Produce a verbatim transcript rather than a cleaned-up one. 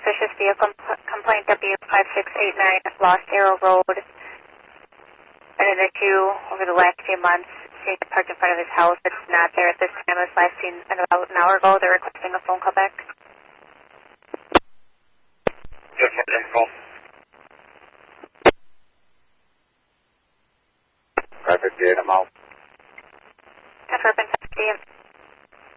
suspicious vehicle complaint W five six eight nine, Lost Arrow Road. Been an issue over the last few months, seeing it parked in front of his house. It's not there at this time. It was last seen about an hour ago. They're requesting a phone call back. Good for info. five fifty-eight, I'm out. ten for open fifty.